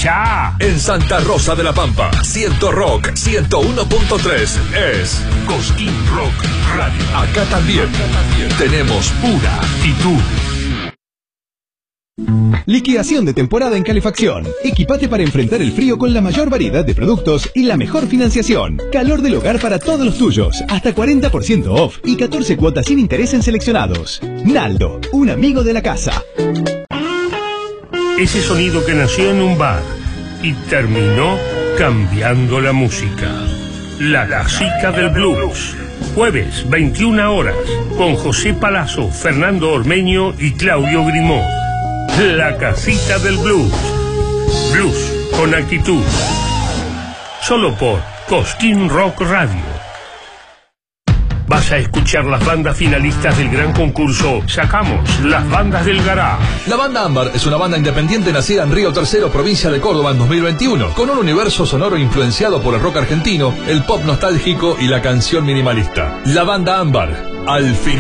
escuchá. En Santa Rosa de la Pampa, 100 Rock 101.3 es Cosquín Rock Radio. Acá también tenemos pura actitud. Liquidación de temporada en calefacción. Equipate para enfrentar el frío con la mayor variedad de productos y la mejor financiación. Calor del hogar para todos los tuyos. Hasta 40% off y 14 cuotas sin interés en seleccionados. Naldo, un amigo de la casa. Ese sonido que nació en un bar y terminó cambiando la música. La Casita del Blues. Jueves, 21 horas, con José Palazzo, Fernando Ormeño y Claudio Grimaud. La Casita del Blues. Blues con actitud. Solo por Cosquín Rock Radio. Vas a escuchar las bandas finalistas del gran concurso Sacamos las bandas del garage. La banda Ámbar es una banda independiente nacida en Río Tercero, provincia de Córdoba, en 2021, con un universo sonoro influenciado por el rock argentino, el pop nostálgico y la canción minimalista. La banda Ámbar, al fin.